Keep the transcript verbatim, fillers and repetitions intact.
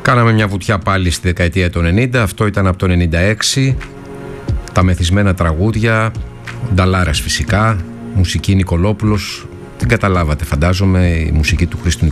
Κάναμε μια βουτιά πάλι στη δεκαετία του ενενήντα. Αυτό ήταν από το ενενήντα έξι. Τα μεθυσμένα τραγούδια, Νταλάρας φυσικά, μουσική Νικολόπουλος. Την καταλάβατε φαντάζομαι, η μουσική του Χρήστου